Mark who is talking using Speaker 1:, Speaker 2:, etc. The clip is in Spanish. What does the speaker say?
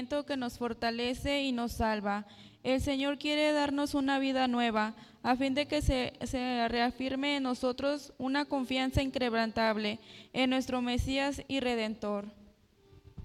Speaker 1: que nos fortalece y nos salva. El Señor quiere darnos una vida nueva, a fin de que se reafirme en nosotros una confianza inquebrantable en nuestro Mesías y Redentor.